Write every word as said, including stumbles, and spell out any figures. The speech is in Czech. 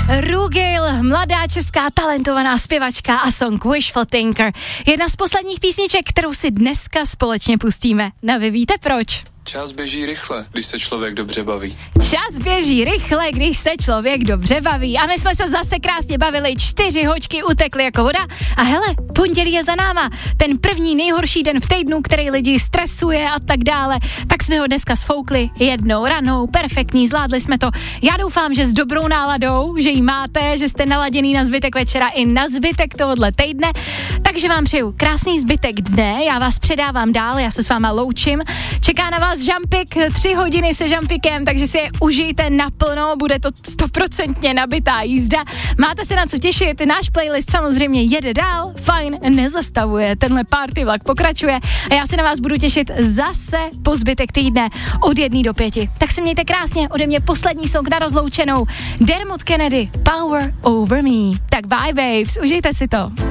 Rugil, mladá česká talentovaná zpěvačka a song Wishful Thinker. Jedna z posledních písniček, kterou si dneska společně pustíme. No vy víte proč? Čas běží rychle, když se člověk dobře baví. Čas běží rychle, když se člověk dobře baví. A my jsme se zase krásně bavili, čtyři hoďky utekly jako voda. A hele, pondělí je za náma. Ten první nejhorší den v týdnu, který lidi stresuje a tak dále. Tak jsme ho dneska sfoukli jednou ranou, perfektní, zvládli jsme to. Já doufám, že s dobrou náladou, že ji máte, že jste naladěný na zbytek večera i na zbytek tohohle týdne. Takže vám přeju krásný zbytek dne, já vás předávám dál, já se s váma loučím. Čeká na vás Žampik, tři hodiny se Žampikem, takže si je užijte naplno, bude to stoprocentně nabitá jízda. Máte se na co těšit, náš playlist samozřejmě jede dál, fajn, nezastavuje, tenhle party vlak pokračuje a já se na vás budu těšit zase po zbytek týdne od jedné do pěti. Tak se mějte krásně, ode mě poslední song na rozloučenou. Dermot Kennedy, Power Over Me. Tak bye babes, užijte si to.